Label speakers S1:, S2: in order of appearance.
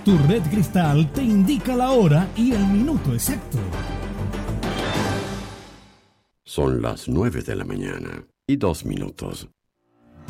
S1: Tu red Cristal te indica la hora y el minuto exacto.
S2: Son las 9 de la mañana y 2 minutos.